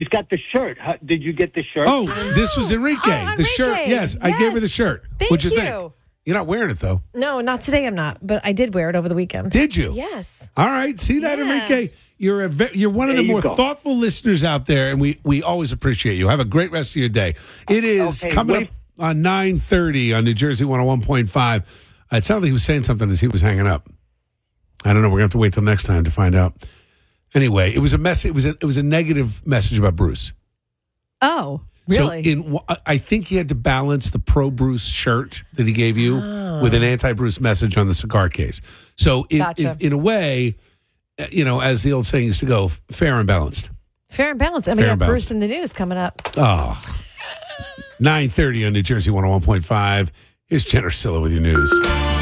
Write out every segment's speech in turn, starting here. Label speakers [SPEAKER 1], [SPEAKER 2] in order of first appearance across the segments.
[SPEAKER 1] got the shirt. Did you get the shirt?
[SPEAKER 2] Oh, this was Enrique. The shirt. Yes, I gave her the shirt.
[SPEAKER 3] Thank you.
[SPEAKER 2] Think? You're not wearing it, though.
[SPEAKER 3] No, not today. I'm not. But I did wear it over the weekend.
[SPEAKER 2] Did you?
[SPEAKER 3] Yes.
[SPEAKER 2] All right. See that, Enrique? You're one of the more thoughtful listeners out there, and we always appreciate you. Have a great rest of your day. It is coming up on 9:30 on New Jersey 101.5. It sounded like he was saying something as he was hanging up. I don't know. We're going to have to wait till next time to find out. Anyway, it was a mess. It was a negative message about Bruce.
[SPEAKER 3] Oh, really?
[SPEAKER 2] So I think he had to balance the pro Bruce shirt that he gave you with an anti Bruce message on the cigar case. So in a way, as the old saying used to go, fair and balanced.
[SPEAKER 3] Fair and balanced. And we got Bruce in the news coming up.
[SPEAKER 2] Oh, 9:30 on New Jersey 101.5. Here's Jen Ursula with your news.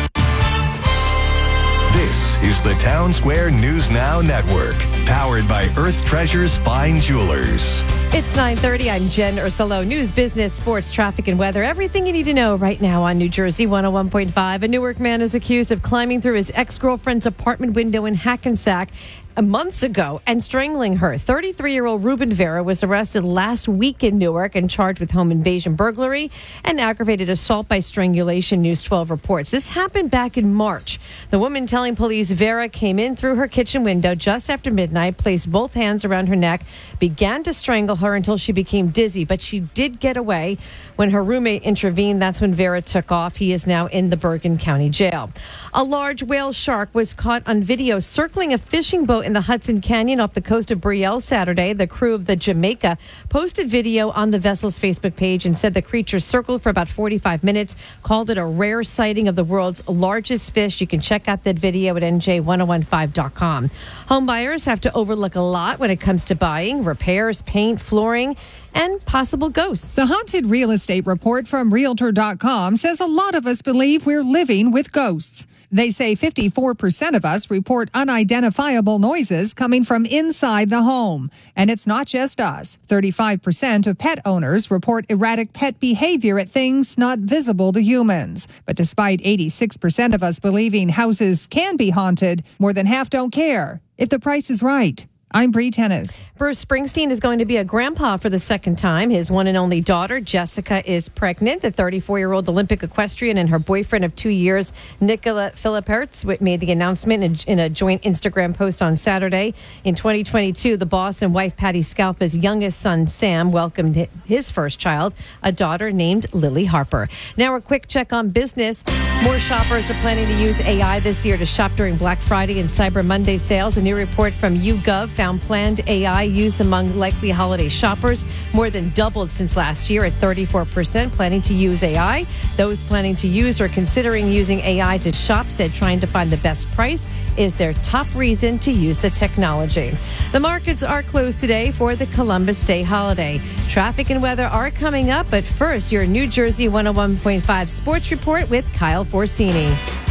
[SPEAKER 4] This is the Town Square News Now Network, powered by Earth Treasures Fine Jewelers.
[SPEAKER 3] It's 9:30. I'm Jen Ursulo. News, business, sports, traffic, and weather. Everything you need to know right now on New Jersey 101.5. A Newark man is accused of climbing through his ex-girlfriend's apartment window in Hackensack months ago and strangling her. 33-year-old Ruben Vera was arrested last week in Newark and charged with home invasion, burglary, and aggravated assault by strangulation, News 12 reports. This happened back in March. The woman telling police Vera came in through her kitchen window just after midnight, placed both hands around her neck, began to strangle her until she became dizzy, but she did get away. When her roommate intervened, that's when Vera took off. He is now in the Bergen County Jail. A large whale shark was caught on video circling a fishing boat in the Hudson Canyon off the coast of Brielle Saturday. The crew of the Jamaica posted video on the vessel's Facebook page and said the creature circled for about 45 minutes, called it a rare sighting of the world's largest fish. You can check out that video at NJ1015.com. Home buyers have to overlook a lot when it comes to buying: repairs, paint, flooring, and possible ghosts.
[SPEAKER 5] The Haunted Real Estate Report from Realtor.com says a lot of us believe we're living with ghosts. They say 54% of us report unidentifiable noises coming from inside the home. And it's not just us. 35% of pet owners report erratic pet behavior at things not visible to humans. But despite 86% of us believing houses can be haunted, more than half don't care if the price is right. I'm Bree Tennis.
[SPEAKER 3] Bruce Springsteen is going to be a grandpa for the second time. His one and only daughter, Jessica, is pregnant. The 34-year-old Olympic equestrian and her boyfriend of 2 years, Nicola Philippertz, made the announcement in a joint Instagram post on Saturday. In 2022, the boss and wife, Patty Scalfa's youngest son, Sam, welcomed his first child, a daughter named Lily Harper. Now a quick check on business. More shoppers are planning to use AI this year to shop during Black Friday and Cyber Monday sales. A new report from YouGov found planned AI use among likely holiday shoppers more than doubled since last year at 34% planning to use AI. Those planning to use or considering using AI to shop said trying to find the best price is their top reason to use the technology. The markets are closed today for the Columbus Day holiday. Traffic and weather are coming up, but first, your New Jersey 101.5 Sports Report with Kyle Forsini.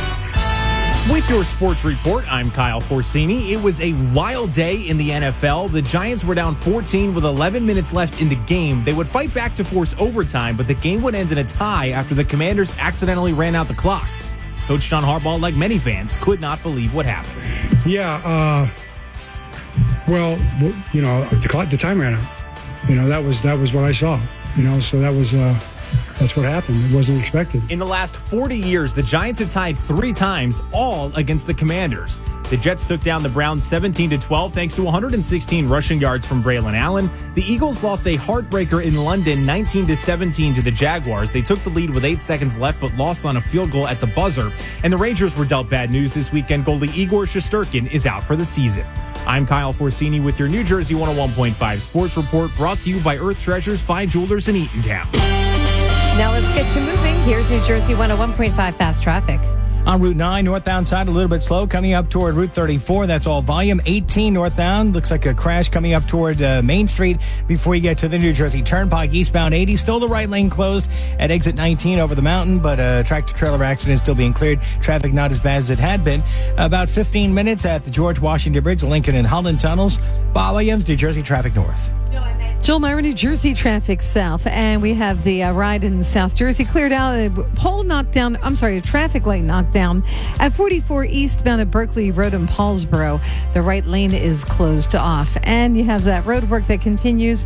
[SPEAKER 6] With your sports report, I'm Kyle Forsini. It was a wild day in the NFL. The Giants were down 14 with 11 minutes left in the game. They would fight back to force overtime, but the game would end in a tie after the Commanders accidentally ran out the clock. Coach John Harbaugh, like many fans, could not believe what happened.
[SPEAKER 7] Yeah, the time ran out. That was what I saw. So that's what happened. It wasn't expected.
[SPEAKER 6] In the last 40 years, the Giants have tied 3 times, all against the Commanders. The Jets took down the Browns 17-12 thanks to 116 rushing yards from Braylon Allen. The Eagles lost a heartbreaker in London 19-17 to the Jaguars. They took the lead with 8 seconds left but lost on a field goal at the buzzer. And the Rangers were dealt bad news this weekend. Goalie Igor Shesterkin is out for the season. I'm Kyle Forsini with your New Jersey 101.5 Sports Report, brought to you by Earth Treasures Fine Jewelers in Eatontown.
[SPEAKER 3] Now let's get you moving. Here's New Jersey 101.5 Fast Traffic.
[SPEAKER 8] On Route 9, northbound side, a little bit slow. Coming up toward Route 34, that's all volume. 18 northbound, looks like a crash coming up toward Main Street before you get to the New Jersey Turnpike. Eastbound 80, still the right lane closed at exit 19 over the mountain, but tractor-trailer accident still being cleared. Traffic not as bad as it had been. About 15 minutes at the George Washington Bridge, Lincoln and Holland tunnels. Bob Williams, New Jersey Traffic North.
[SPEAKER 9] Joel Myra, New Jersey traffic south, and we have the ride in South Jersey cleared out. A traffic light knocked down at 44 eastbound at Berkeley Road in Paulsboro. The right lane is closed off, and you have that road work that continues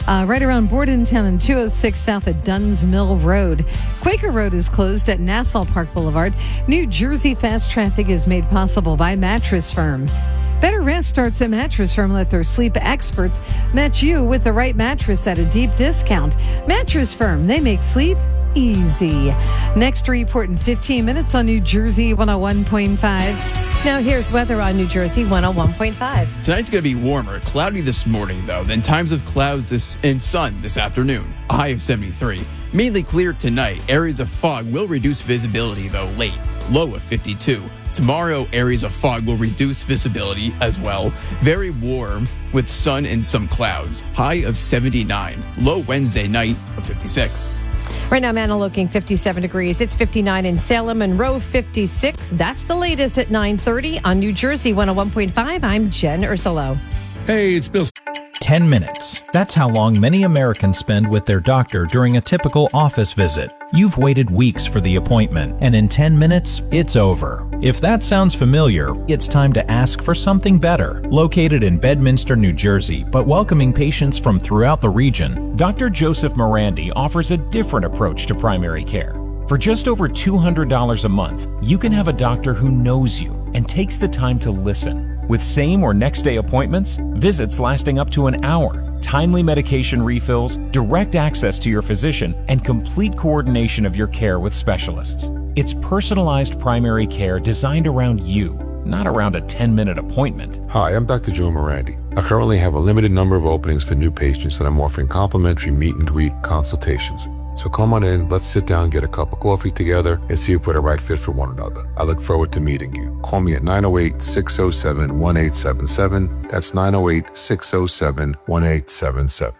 [SPEAKER 9] right around Bordentown and 206 south at Dunn's Mill Road. Quaker Road is closed at Nassau Park Boulevard. New Jersey fast traffic is made possible by Mattress Firm. Better rest starts at Mattress Firm. Let their sleep experts match you with the right mattress at a deep discount. Mattress Firm, they make sleep easy. Next report in 15 minutes on New Jersey 101.5.
[SPEAKER 3] Now here's weather on New Jersey 101.5.
[SPEAKER 10] Tonight's going to be warmer. Cloudy this morning, though. Then times of clouds and sun this afternoon. A high of 73. Mainly clear tonight. Areas of fog will reduce visibility, though, late. Low of 52. Tomorrow, areas of fog will reduce visibility as well. Very warm with sun and some clouds. High of 79. Low Wednesday night of 56.
[SPEAKER 3] Right now, Manna looking 57 degrees. It's 59 in Salem, Monroe 56. That's the latest at 9:30 on New Jersey 101.5. I'm Jen Ursulo.
[SPEAKER 2] Hey, it's Bill.
[SPEAKER 11] 10 minutes. That's how long many Americans spend with their doctor during a typical office visit. You've waited weeks for the appointment, and in 10 minutes, it's over. If that sounds familiar, it's time to ask for something better. Located in Bedminster, New Jersey, but welcoming patients from throughout the region, Dr. Joseph Morandi offers a different approach to primary care. For just over $200 a month, you can have a doctor who knows you and takes the time to listen. With same or next day appointments, visits lasting up to an hour, timely medication refills, direct access to your physician, and complete coordination of your care with specialists. It's personalized primary care designed around you, not around a 10-minute appointment.
[SPEAKER 12] Hi, I'm Dr. Joe Morandi. I currently have a limited number of openings for new patients and I'm offering complimentary meet and greet consultations. So come on in, let's sit down, get a cup of coffee together, and see if we're the right fit for one another. I look forward to meeting you. Call me at 908-607-1877. That's 908-607-1877.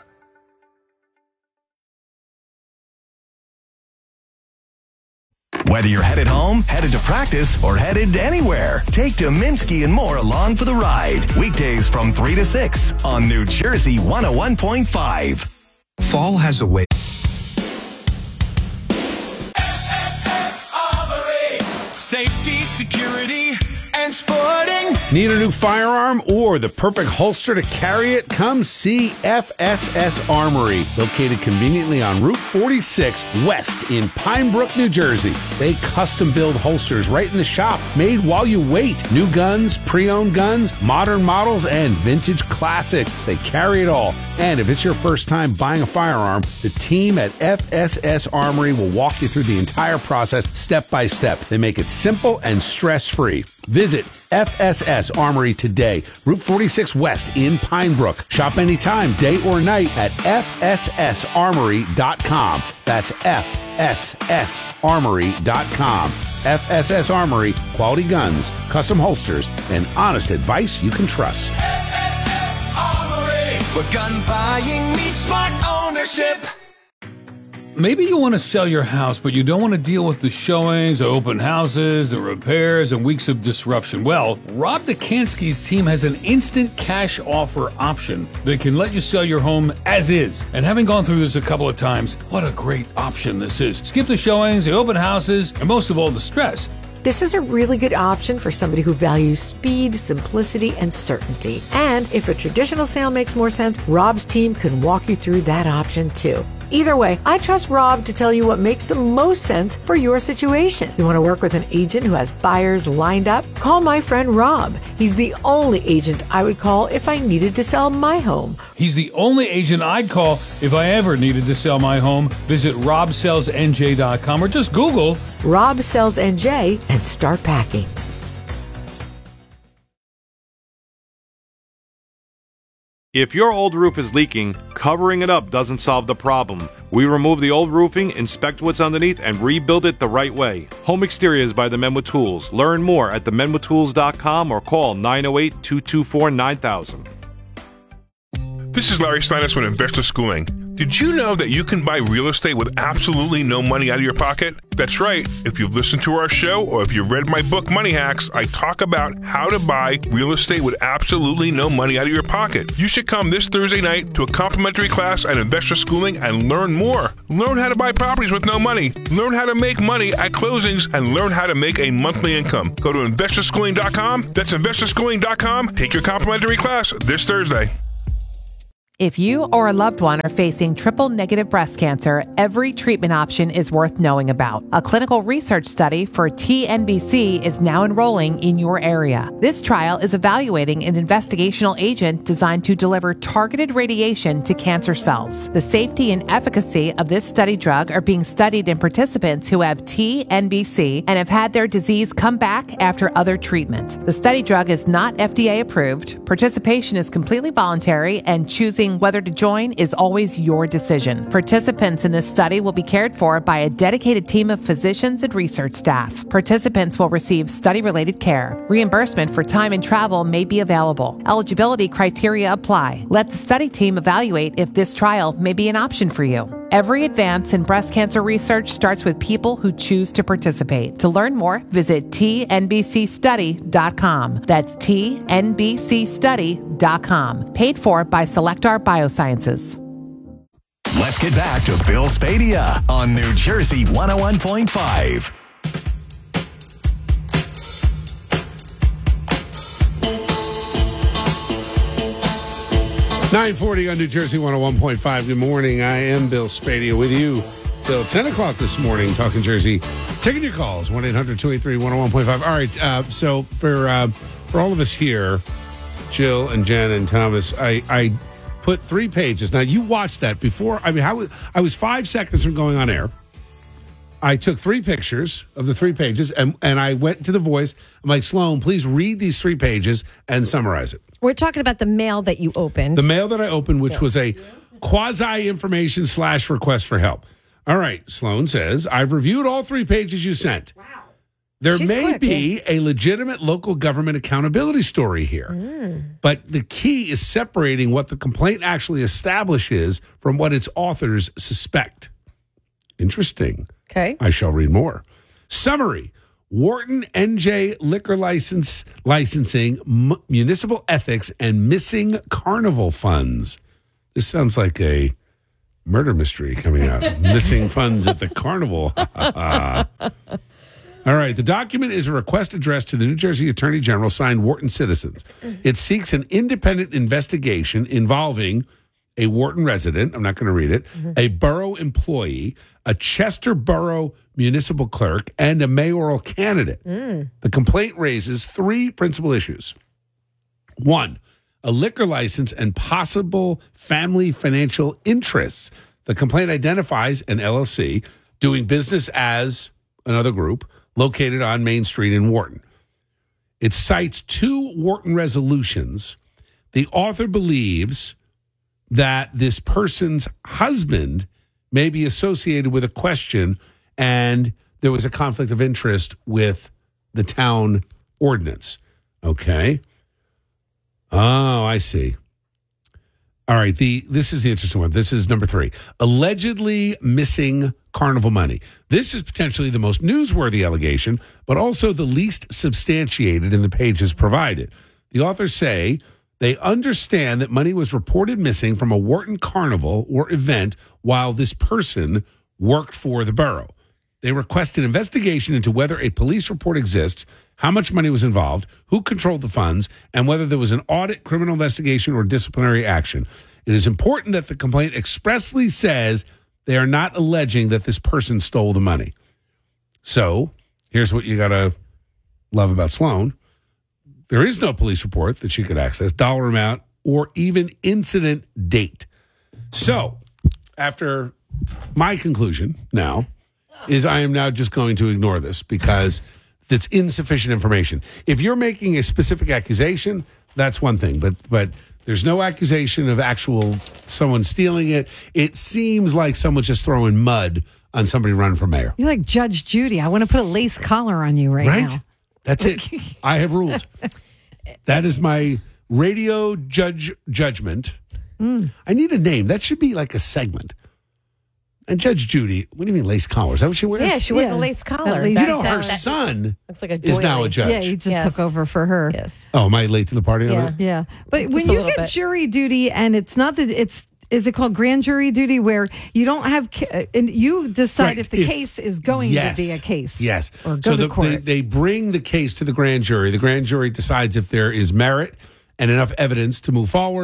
[SPEAKER 4] Whether you're headed home, headed to practice, or headed anywhere, take Dominski and more along for the ride. Weekdays from 3 to 6 on New Jersey 101.5.
[SPEAKER 13] Fall has a way.
[SPEAKER 14] Safety, security, and sporting.
[SPEAKER 2] Need a new firearm or the perfect holster to carry it? Come see FSS Armory, located conveniently on Route 46 West in Pine Brook, New Jersey. They custom build holsters right in the shop, made while you wait. New guns, pre-owned guns, modern models, and vintage classics. They carry it all. And if it's your first time buying a firearm, the team at FSS Armory will walk you through the entire process step by step. They make it simple and stress-free. Visit FSS Armory today, Route 46 West in Pine Brook. Shop anytime, day or night at FSSArmory.com. That's FSSArmory.com. FSS Armory, quality guns, custom holsters, and honest advice you can trust.
[SPEAKER 14] FSS Armory, where gun buying meets smart ownership.
[SPEAKER 15] Maybe you want to sell your house, but you don't want to deal with the showings, the open houses, the repairs, and weeks of disruption. Well, Rob Dekanski's team has an instant cash offer option that can let you sell your home as is. And having gone through this a couple of times, what a great option this is. Skip the showings, the open houses, and most of all, the stress.
[SPEAKER 16] This is a really good option for somebody who values speed, simplicity, and certainty. And if a traditional sale makes more sense, Rob's team can walk you through that option too. Either way, I trust Rob to tell you what makes the most sense for your situation. You want to work with an agent who has buyers lined up? Call my friend Rob. He's the only agent I would call if I needed to sell my home.
[SPEAKER 15] He's the only agent I'd call if I ever needed to sell my home. Visit robsellsnj.com or just Google
[SPEAKER 16] Rob Sells NJ and start packing.
[SPEAKER 17] If your old roof is leaking, covering it up doesn't solve the problem. We remove the old roofing, inspect what's underneath, and rebuild it the right way. Home Exteriors by the Men with Tools. Learn more at themenwithtools.com or call 908-224-9000.
[SPEAKER 18] This is Larry Steinitz with Investor Schooling. Did you know that you can buy real estate with absolutely no money out of your pocket? That's right. If you've listened to our show or if you've read my book, Money Hacks, I talk about how to buy real estate with absolutely no money out of your pocket. You should come this Thursday night to a complimentary class at Investor Schooling and learn more. Learn how to buy properties with no money. Learn how to make money at closings and learn how to make a monthly income. Go to investorschooling.com. That's investorschooling.com. Take your complimentary class this Thursday.
[SPEAKER 13] If you or a loved one are facing triple-negative breast cancer, every treatment option is worth knowing about. A clinical research study for TNBC is now enrolling in your area. This trial is evaluating an investigational agent designed to deliver targeted radiation to cancer cells. The safety and efficacy of this study drug are being studied in participants who have TNBC and have had their disease come back after other treatment. The study drug is not FDA approved. Participation is completely voluntary, and choosing whether to join is always your decision. Participants in this study will be cared for by a dedicated team of physicians and research staff. Participants will receive study-related care. Reimbursement for time and travel may be available. Eligibility criteria apply. Let the study team evaluate if this trial may be an option for you. Every advance in breast cancer research starts with people who choose to participate. To learn more, visit tnbcstudy.com. That's tnbcstudy.com. Paid for by Selectar Biosciences.
[SPEAKER 4] Let's get back to Bill Spadia on New Jersey 101.5.
[SPEAKER 2] $9:40 on New Jersey 101.5. Good morning. I am Bill Spadia with you till 10 o'clock this morning, talking Jersey. Taking your calls, 1-800-283-101.5. All right, so for all of us here, Jill and Jen and Thomas, I put 3 pages. Now, you watched that before. I mean, I was 5 seconds from going on air. I took 3 pictures of the 3 pages, and I went to the voice. I'm like, Sloan, please read these 3 pages and summarize it.
[SPEAKER 3] We're talking about the mail that you opened.
[SPEAKER 2] The mail that I opened, which was a quasi-information / request for help. All right, Sloan says, I've reviewed all 3 pages you sent. Wow. There may be a legitimate local government accountability story here, but the key is separating what the complaint actually establishes from what its authors suspect. Interesting.
[SPEAKER 3] Okay.
[SPEAKER 2] I shall read more. Summary. Wharton NJ liquor licensing, municipal ethics, and missing carnival funds. This sounds like a murder mystery coming out. Missing funds at the carnival. All right. The document is a request addressed to the New Jersey Attorney General, signed Wharton citizens. It seeks an independent investigation involving a Wharton resident, I'm not going to read it, a borough employee, a Chester Borough municipal clerk, and a mayoral candidate. The complaint raises 3 principal issues. 1, a liquor license and possible family financial interests. The complaint identifies an LLC doing business as another group located on Main Street in Wharton. It cites 2 Wharton resolutions. The author believes that this person's husband may be associated with a question, and there was a conflict of interest with the town ordinance. Okay. Oh, I see. All right. This is the interesting one. This is number 3. Allegedly missing carnival money. This is potentially the most newsworthy allegation, but also the least substantiated in the pages provided. The authors say they understand that money was reported missing from a Wharton carnival or event while this person worked for the borough. They request an investigation into whether a police report exists, how much money was involved, who controlled the funds, and whether there was an audit, criminal investigation, or disciplinary action. It is important that the complaint expressly says they are not alleging that this person stole the money. So here's what you got to love about Sloan. There is no police report that she could access, dollar amount, or even incident date. So, after my conclusion now is I am now just going to ignore this because it's insufficient information. If you're making a specific accusation, that's one thing, but there's no accusation of actual someone stealing it. It seems like someone's just throwing mud on somebody running for mayor.
[SPEAKER 9] You're like Judge Judy. I want to put a lace collar on you right now.
[SPEAKER 2] That's it. I have ruled. That is my radio judgment. I need a name. That should be like a segment. And Judge Judy, what do you mean lace collar? Is that what she wears?
[SPEAKER 3] Yeah, she wears a lace collar.
[SPEAKER 2] You know, her son
[SPEAKER 3] looks like a
[SPEAKER 2] is now a judge.
[SPEAKER 9] Yeah, he just took over for her.
[SPEAKER 3] Yes.
[SPEAKER 2] Oh, am I late to the party on that?
[SPEAKER 9] Yeah. But
[SPEAKER 3] Just
[SPEAKER 9] when
[SPEAKER 3] a
[SPEAKER 9] you
[SPEAKER 3] little
[SPEAKER 9] get
[SPEAKER 3] bit.
[SPEAKER 9] jury duty, and it's not that is it called grand jury duty, where you don't have, and you decide
[SPEAKER 2] Right.
[SPEAKER 9] if the case is going to be a case.
[SPEAKER 2] Yes.
[SPEAKER 9] Or go to court.
[SPEAKER 2] They bring the case to the grand jury. The grand jury decides if there is merit and enough evidence to move forward.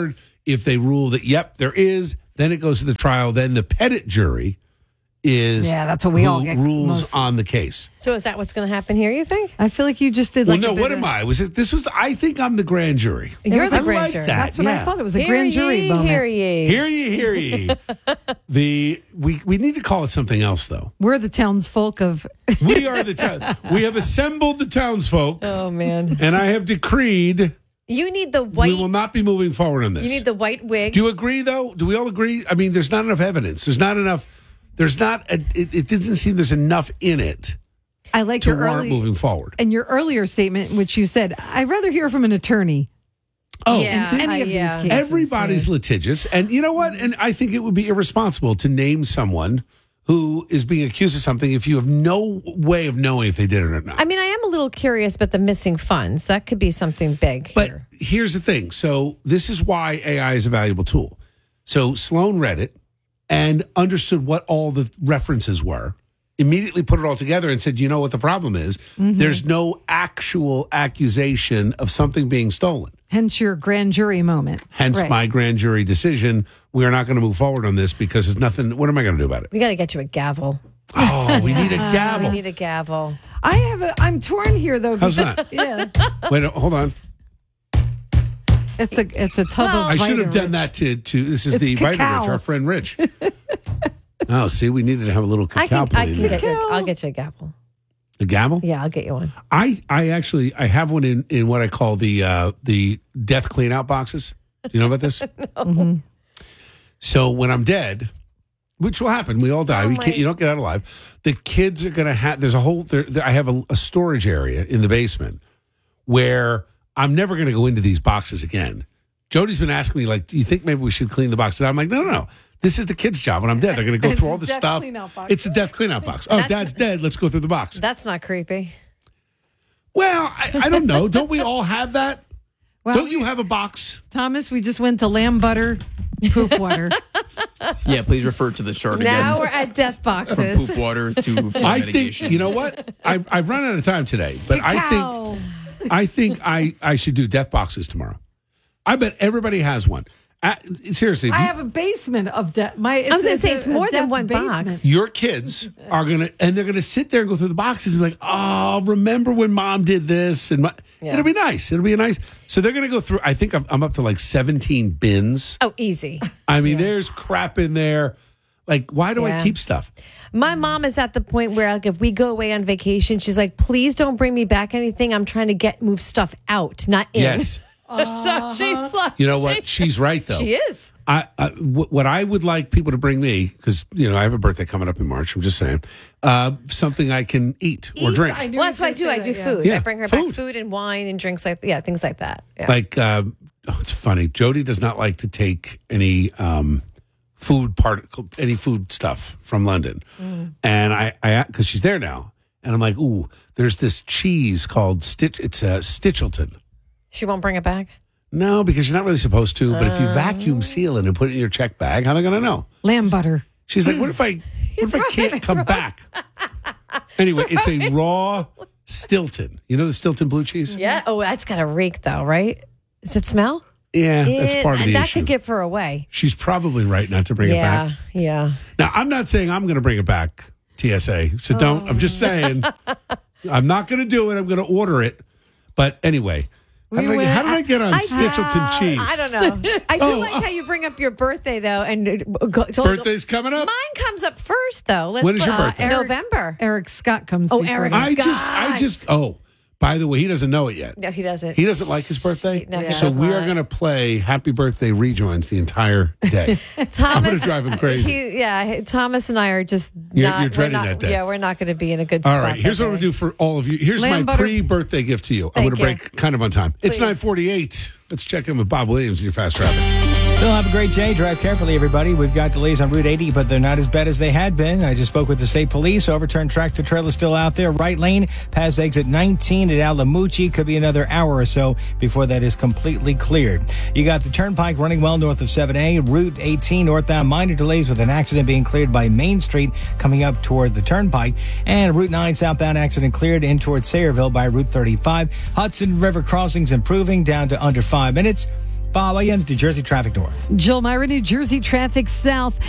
[SPEAKER 2] if they rule that, yep, there is, then it goes to the trial. Then the petit jury is
[SPEAKER 9] that's what we all get
[SPEAKER 2] rules
[SPEAKER 9] mostly.
[SPEAKER 2] on the case.
[SPEAKER 3] So is that what's going to happen here, you think?
[SPEAKER 9] I feel like you just did
[SPEAKER 2] Well,
[SPEAKER 9] like
[SPEAKER 2] no,
[SPEAKER 9] a bit
[SPEAKER 2] what
[SPEAKER 9] of-
[SPEAKER 2] am I? I think I'm the grand jury.
[SPEAKER 3] You're the
[SPEAKER 2] I
[SPEAKER 3] grand
[SPEAKER 2] like
[SPEAKER 3] jury.
[SPEAKER 2] that,
[SPEAKER 9] That's what I
[SPEAKER 2] yeah.
[SPEAKER 9] thought. It was a grand jury moment.
[SPEAKER 3] Hear ye.
[SPEAKER 2] Hear ye, hear ye. We need to call it something else, though.
[SPEAKER 9] We're the townsfolk of.
[SPEAKER 2] We are the town. We have assembled the townsfolk,
[SPEAKER 3] Oh, man.
[SPEAKER 2] and I have decreed
[SPEAKER 3] You need the white.
[SPEAKER 2] we will not be moving forward on this.
[SPEAKER 3] You need the white wig.
[SPEAKER 2] Do you agree, though? Do we all agree? I mean, there's not enough evidence. There's not enough. It doesn't seem there's enough in it
[SPEAKER 9] I like
[SPEAKER 2] to
[SPEAKER 9] your
[SPEAKER 2] warrant moving forward.
[SPEAKER 9] and your earlier statement, which you said, I'd rather hear from an attorney.
[SPEAKER 2] Oh,
[SPEAKER 3] Yeah,
[SPEAKER 9] in any of these cases.
[SPEAKER 2] everybody's litigious. And you know what? And I think it would be irresponsible to name someone who is being accused of something if you have no way of knowing if they did it or not.
[SPEAKER 3] I mean, I am a little curious about the missing funds. That could be something big
[SPEAKER 2] But
[SPEAKER 3] here.
[SPEAKER 2] here's the thing. So this is why AI is a valuable tool. So Sloan read it and understood what all the references were, immediately put it all together and said, you know what the problem is?
[SPEAKER 9] Mm-hmm.
[SPEAKER 2] There's no actual accusation of something being stolen.
[SPEAKER 9] Hence your grand jury moment.
[SPEAKER 2] Hence
[SPEAKER 9] Right.
[SPEAKER 2] my grand jury decision. We are not going to move forward on this because there's nothing. What am I going to do about it?
[SPEAKER 3] We got to get you a gavel.
[SPEAKER 2] Oh, we need a gavel.
[SPEAKER 3] We need a gavel.
[SPEAKER 9] I'm torn here though.
[SPEAKER 2] How's
[SPEAKER 9] because-
[SPEAKER 2] that?
[SPEAKER 9] Yeah.
[SPEAKER 2] Wait, hold on.
[SPEAKER 9] It's a tub of
[SPEAKER 2] I should have
[SPEAKER 9] Vitamin
[SPEAKER 2] done
[SPEAKER 9] Rich.
[SPEAKER 2] that to this is
[SPEAKER 9] It's
[SPEAKER 2] the Vitamin
[SPEAKER 9] cacao.
[SPEAKER 2] Rich, our friend Rich. Oh, see, we needed to have a little
[SPEAKER 3] I
[SPEAKER 2] cacao
[SPEAKER 3] can
[SPEAKER 2] plate in there.
[SPEAKER 3] get you. I'll get you a gavel.
[SPEAKER 2] A gavel?
[SPEAKER 3] Yeah, I'll get you one.
[SPEAKER 2] I actually have one in what I call the death clean out boxes. Do you know about this?
[SPEAKER 9] Mhm.
[SPEAKER 2] So when I'm dead, which will happen, we all die.
[SPEAKER 3] Oh,
[SPEAKER 2] We can't, you don't get out alive. The kids are going to have. There's a whole. I have a storage area in the basement where I'm never going to go into these boxes again. Jody's been asking me like, "Do you think maybe we should clean the boxes?" And I'm like, "No. This is the kids' job. When I'm dead, they're going to go through all the
[SPEAKER 9] death
[SPEAKER 2] stuff.
[SPEAKER 9] cleanout box.
[SPEAKER 2] It's a death cleanout box. Oh, Dad's dead. Let's go through the box.
[SPEAKER 3] That's not creepy.
[SPEAKER 2] Well, I don't know. Don't we all have that?
[SPEAKER 9] Well,
[SPEAKER 2] Don't you have a box?
[SPEAKER 9] Thomas, we just went to lamb butter, poop water.
[SPEAKER 10] Yeah, please refer to the chart
[SPEAKER 3] Now
[SPEAKER 10] again.
[SPEAKER 3] we're at death
[SPEAKER 10] From
[SPEAKER 3] boxes.
[SPEAKER 10] poop water to flood
[SPEAKER 2] I
[SPEAKER 10] mitigation.
[SPEAKER 2] think you know what I've run out of time today, but I think I should do death boxes tomorrow. I bet everybody has one. Seriously, if
[SPEAKER 9] I
[SPEAKER 2] you-
[SPEAKER 9] have a basement of death.
[SPEAKER 3] I was going to say it's more than
[SPEAKER 9] death
[SPEAKER 3] one
[SPEAKER 9] basement.
[SPEAKER 3] box.
[SPEAKER 2] your kids are they're gonna sit there and go through the boxes and be like, oh, remember when Mom did this? And it'll be nice. It'll be a nice. So they're gonna go through. I think I'm up to like 17 bins.
[SPEAKER 3] Oh, easy.
[SPEAKER 2] I mean, there's crap in there. Like, why do I
[SPEAKER 3] Yeah.
[SPEAKER 2] keep stuff?
[SPEAKER 3] My mom is at the point where, like, if we go away on vacation, she's like, "Please don't bring me back anything. I'm trying to move stuff out, not in."
[SPEAKER 2] Yes.
[SPEAKER 3] So she's like,
[SPEAKER 2] You know what? She's right though.
[SPEAKER 3] She is.
[SPEAKER 2] What I would like people to bring me, because I have a birthday coming up in March. I'm just saying, something I can eat or drink.
[SPEAKER 3] Well, that's what I do. I do food.
[SPEAKER 2] Yeah,
[SPEAKER 3] I bring her back food and wine and drinks things like that. Yeah.
[SPEAKER 2] Like, it's funny. Jody does not like to take any food stuff from London, and I because she's there now, and I'm like, ooh, there's this cheese called It's Stitchelton.
[SPEAKER 3] She won't bring it back.
[SPEAKER 2] No, because you're not really supposed to. But if you vacuum seal it and put it in your check bag, how are they going to know?
[SPEAKER 9] Lamb butter.
[SPEAKER 2] She's like, what if I can't come back? Anyway, it's a raw Stilton. You know the Stilton blue cheese?
[SPEAKER 3] Yeah. Oh, that's got a reek, though, right? Does it smell?
[SPEAKER 2] Yeah, that's part of the
[SPEAKER 3] that
[SPEAKER 2] issue.
[SPEAKER 3] could give her away.
[SPEAKER 2] She's probably right not to bring it back.
[SPEAKER 3] Yeah.
[SPEAKER 2] Now, I'm not saying I'm going to bring it back, TSA. So don't. I'm just saying I'm not going to do it. I'm going to order it. But anyway, how did I get on Stitchelton cheese?
[SPEAKER 3] I don't know. I do like how you bring up your birthday, though. And
[SPEAKER 2] Birthday's coming up?
[SPEAKER 3] Mine comes up first, though.
[SPEAKER 2] When is your birthday?
[SPEAKER 3] November.
[SPEAKER 9] Eric Scott comes.
[SPEAKER 3] Oh,
[SPEAKER 9] before
[SPEAKER 3] Eric
[SPEAKER 9] you.
[SPEAKER 2] I just. By the way, he doesn't know it yet.
[SPEAKER 3] No, he doesn't.
[SPEAKER 2] He doesn't like his birthday.
[SPEAKER 3] No, he
[SPEAKER 2] so
[SPEAKER 3] does
[SPEAKER 2] we are
[SPEAKER 3] not.
[SPEAKER 2] going to play Happy Birthday rejoins the entire day. I'm going to drive him crazy.
[SPEAKER 3] Thomas and I are just
[SPEAKER 2] You're
[SPEAKER 3] not.
[SPEAKER 2] dreading
[SPEAKER 3] we're not,
[SPEAKER 2] that day.
[SPEAKER 3] Yeah, we're not going to be in a good
[SPEAKER 2] All
[SPEAKER 3] spot.
[SPEAKER 2] right, here's what I'm going to do for all of you. Here's
[SPEAKER 3] Lamb
[SPEAKER 2] my
[SPEAKER 3] butter.
[SPEAKER 2] pre-birthday gift to you. I'm
[SPEAKER 3] Thank
[SPEAKER 2] going to
[SPEAKER 3] you.
[SPEAKER 2] break kind of on time. It's
[SPEAKER 3] Please.
[SPEAKER 2] 9:48. Let's check in with Bob Williams in your fast traffic.
[SPEAKER 8] Still have a great day. Drive carefully, everybody. We've got delays on Route 80, but they're not as bad as they had been. I just spoke with the state police. Overturned tractor trailer still out there. Right lane, past exit 19 at Alamuchi. Could be another hour or so before that is completely cleared. You got the turnpike running well north of 7A. Route 18 northbound, minor delays with an accident being cleared by Main Street coming up toward the turnpike. And Route 9 southbound accident cleared in towards Sayreville by Route 35. Hudson River crossings improving down to under 5 minutes. Bob Williams, New Jersey Traffic North.
[SPEAKER 9] Jill Myra, New Jersey Traffic South.